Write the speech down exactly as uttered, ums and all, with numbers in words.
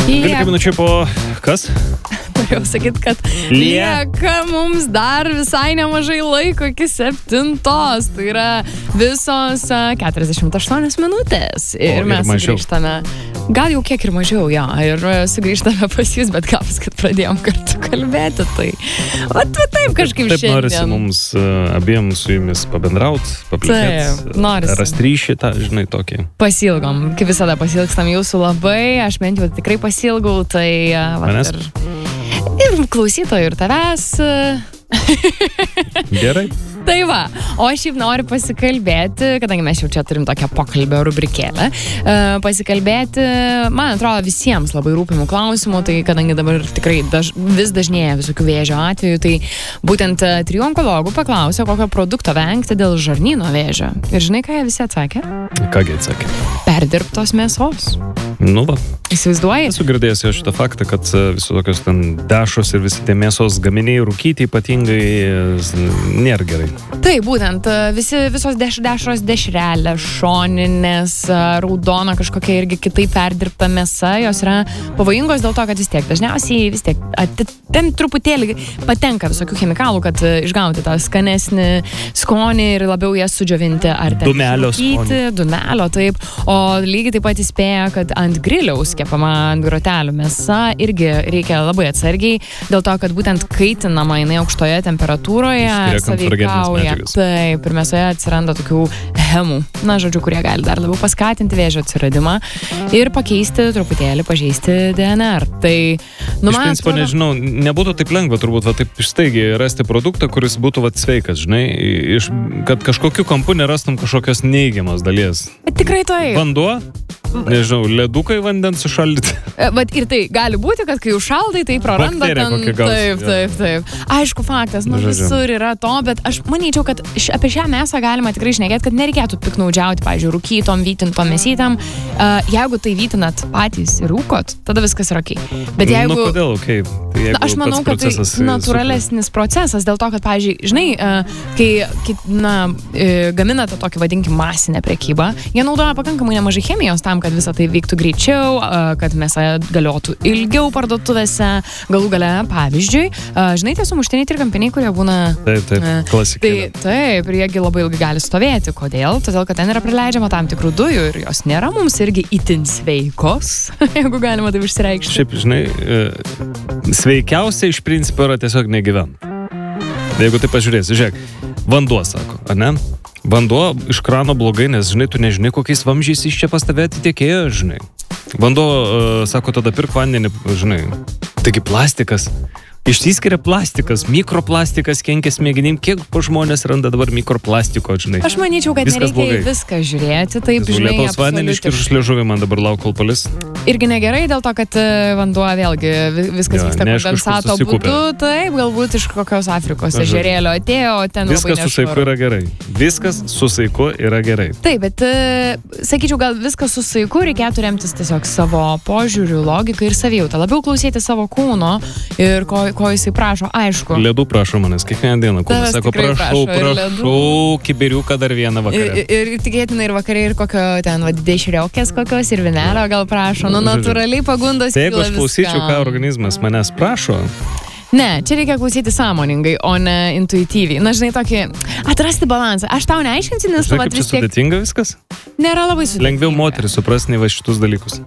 dvylika minučių po kas? Norėjau sakyti, kad lieka mums dar visai nemažai laiko iki septintos. Tai yra visos keturiasdešimt aštuonios minutės. Ir, ir mes sugrįžtame. Gal jau kiek ir mažiau, jo. Ir sugrįžtame pas jūs, bet gal kad pradėjom kartu kalbėti. Tai vat, vat taip kažkaip taip šiandien. Taip norisi mums uh, abiem su jumis pabendraut, paplikėt, rasti ryšį tą, žinai, tokį. Pasilgom. Kaip visada pasilgstam jūsų labai. Aš bent jau tikrai pasilgau. Tai uh, vat, ir... Ir klausytojų, ir tavęs. Gerai. Tai va, o aš šiaip noriu pasikalbėti, kadangi mes jau čia turim tokią pokalbio rubrikėlę, pasikalbėti, man atrodo, visiems labai rūpimų klausimų, tai kadangi dabar tikrai daž, vis dažnėja visokių vėžio atvejų, tai būtent trijų onkologų paklausė, kokio produkto vengti dėl žarnyno vėžio. Ir žinai, ką jie visi atsakė? Kągi atsakė? Perdirbtos mėsos. Nu va. Įsivaizduoji? Esu girdėjęs jau šitą faktą, kad visų tokios ten dešos ir visi tie mėsos gaminiai rūkyti ypatingai nėra gerai. Taip, būtent visi, visos deš, dešros dešrelės, šoninės, raudona kažkokia irgi kitaip perdirbta mėsa, jos yra pavojingos dėl to, kad vis tiek dažniausiai vis tiek ati, ten truputėlį patenka visokių chemikalų, kad išgauti tą skanesnį skonį ir labiau jas sudžiovinti ar ten dumelio skonį. Dumelio, taip. O lygiai taip pat įspėja, kad ant griliaus kepama ant grotelių mėsa irgi reikia labai atsargiai, dėl to, kad būtent kaitinama jinai aukštoje temperatūroje sąveikauja. Taip, ir mėsoje atsiranda tokių hemų, na, žodžiu, kurie gali dar labiau paskatinti vėžio atsiradimą ir pakeisti truputėlį, pažeisti D N R. Tai, nu, iš principo, atrodo... nežinau, nebūtų taip lengva turbūt, va, taip staigiai rasti produktą, kuris būtų va, sveikas, žinai, iš, kad kažkokiu kampu nerastum kažkokios neigiamos dalies. Bet tikrai taip. Vanduo? Nežinau, ledukai vandens sušaldyti. Bet ir tai gali būti, kad kai užšaldai, tai praranda bakterija ten. Gaus, taip, taip, taip. Aišku, faktas, nu Žodžiu. Visur yra to, bet aš manyčiau, kad š, apie šią mėsą galima tikrai šnekėti, kad nereikėtų piknaudžiauti, pavyzdžiui, rūkytom, vytintom mėsytėm. Uh, jeigu tai vytinat patys ir rūkot, tada viskas yra okei. Bet jeigu... Nu, kodėl okei? Tai na, aš manau, kad tai natūralesnis procesas, dėl to, kad, pavyzdžiui, žinai, uh, kai, kai na, uh, gaminate tokį, vadinkim, masinę prekybą, jie naudoja pakankamai nemažai chemijos tam, kad visą tai vyktų greičiau, kad mėsa galiotų ilgiau parduotuvėse, galų gale, pavyzdžiui, žinai, tie sumuštiniai trikampiniai, kurie būna... Taip, taip, klasikėlė. Tai, taip, ir jiegi labai ilgai gali stovėti. Kodėl? Todėl, kad ten yra prileidžiama tam tikrų dujų ir jos nėra mums irgi itin sveikos, jeigu galima taip išsireikšti. Šiaip, žinai, sveikiausia iš principo yra tiesiog negyvent. Jeigu tai pažiūrėsi, žiūrėk, vanduo, sako, ar ne? Vanduo iš krano blogai, nes, žinai, tu nežinai, kokiais vamzdžiais iš čia pas tave atitekėjo, žinai. Vanduo, uh, sako, tada pirk vandenį, žinai. Taigi plastikas. Išsiskiria plastikas, mikroplastikas kenkia smegenim. Kiek po žmonės randa dabar mikroplastiko, žinai? Aš manyčiau, kad viskas nereikia blogai. Viską žiūrėti, taip, žinai, lietaus vandenį iškiršus liežuvį, man dabar lauk kolpolis. Irgi negerai dėl to, kad vanduo vėlgi viskas jo, vyksta kondensato būdu, taip, galbūt iš kokios Afrikos ežerėlio atėjo, ten viskas su saiku yra gerai. Viskas su saiku yra gerai. Taip, bet sakyčiau, gal viskas su saiku reikėtų remtis tiesiog savo požiūrių, logiką ir savijautą. Labiau klausyti savo kūno ir ko ko jisai prašo, aišku. Ledų prašo manęs, kiekvieną dieną. Kūnas sako, prašau, prašau, kibiriuką dar vieną vakarą. Ir, ir, ir tikėtina ir vakarė, ir kokio ten, va, dešriokės kokios, ir vinelio gal prašo. Nu, natūraliai pagundos. Tai jeigu aš klausyčiau, ką organizmas manęs prašo... Ne, čia reikia klausyti sąmoningai, o ne intuityviai. Na, žinai, tokį atrasti balansą. Aš tau neaiškinsiu, nes tu vat vis tiek... Sudėtinga viskas? Nėra labai sudėtinga. Lengviau moteris suprasti nei va šitus dalykus.